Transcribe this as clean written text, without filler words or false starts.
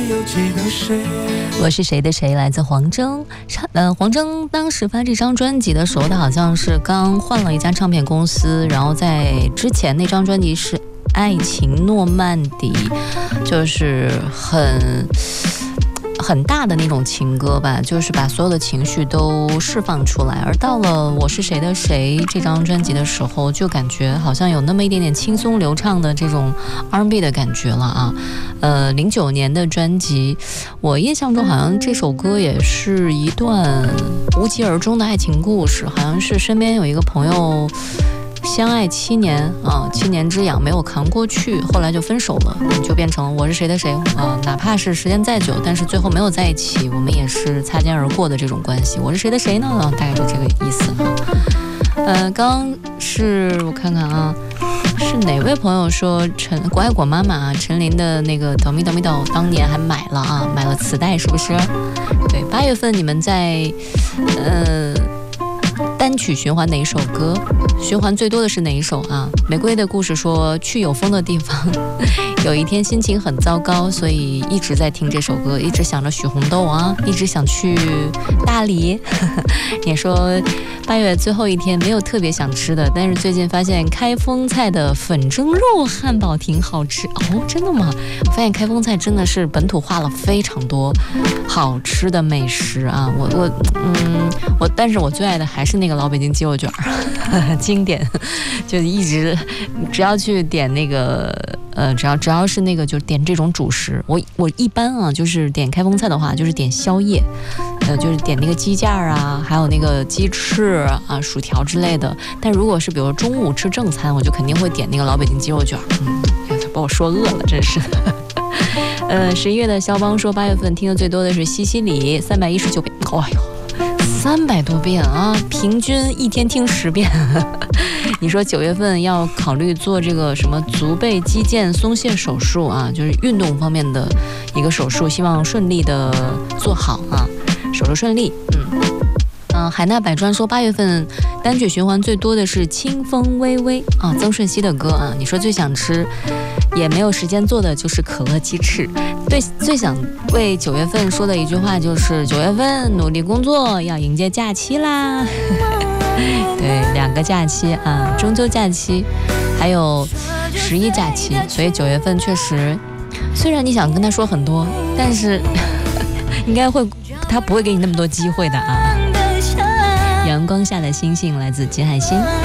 我是谁的谁，来自黄铮。黄铮当时发这张专辑的时候，他好像是刚换了一家唱片公司，然后在之前那张专辑是《爱情诺曼底》，就是很大的那种情歌吧，就是把所有的情绪都释放出来。而到了我是谁的谁这张专辑的时候，就感觉好像有那么一点点轻松流畅的这种 R&B 的感觉了啊。09年的专辑，我印象中好像这首歌也是一段无疾而终的爱情故事，好像是身边有一个朋友相爱7年啊，7年之痒没有扛过去，后来就分手了，就变成我是谁的谁啊。哪怕是时间再久，但是最后没有在一起，我们也是擦肩而过的这种关系。我是谁的谁呢？大概就这个意思哈。刚是我看看啊，是哪位朋友说国爱果妈妈啊，陈琳的那个抖咪抖咪抖，当年还买了磁带，是不是？对，8月份你们在单曲循环哪一首歌？循环最多的是哪一首啊？玫瑰的故事说去有风的地方，有一天心情很糟糕，所以一直在听这首歌，一直想着许红豆啊，一直想去大理。也说8月最后一天没有特别想吃的，但是最近发现开封菜的粉蒸肉汉堡挺好吃哦，真的吗？我发现开封菜真的是本土化了非常多好吃的美食啊！但是我最爱的还是那个老北京鸡肉卷经典，就一直只要去点那个只要是那个就点这种主食，我一般啊就是点开封菜的话就是点宵夜，就是点那个鸡架啊，还有那个鸡翅啊、薯条之类的。但如果是比如中午吃正餐，我就肯定会点那个老北京鸡肉卷。把我说饿了，真是的。11月的肖邦说8月份听的最多的是西西里319遍，哎呦，300多遍啊，平均一天听10遍。你说9月份要考虑做这个什么足背肌腱松懈手术啊，就是运动方面的一个手术，希望顺利的做好啊，手术顺利。海纳百川说8月份单曲循环最多的是清风微微啊，曾舜晞的歌啊。你说最想吃也没有时间做的就是可乐鸡翅。对，最想为9月份说的一句话就是9月份努力工作，要迎接假期啦。对，2个假期啊，中秋假期还有11假期，所以9月份确实，虽然你想跟他说很多，但是应该他不会给你那么多机会的啊。阳光下的星星来自金海心。